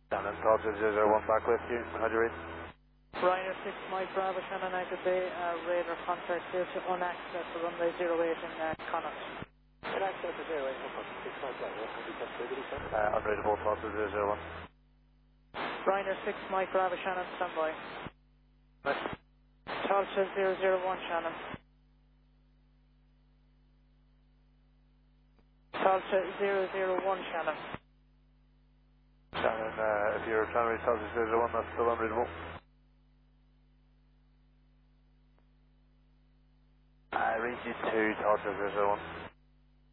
Shannon, Talk 001 back with you. How'd you read? Ryanair 6 Mike Bravo, Shannon Anchor Bay, radar contact here to unaccess the runway 08 in Connacht. Unaccess to 08, 6 Mike Bravo, can you come through, sir? Unreadable, Talk 001. Ryanair 6 Mike Bravo, Shannon, standby. Right. Talcha 001, Shannon. Talcha 001, Shannon. Shannon, if you're trying to reach Talk 001, that's still unreadable. Read you to Talk 001.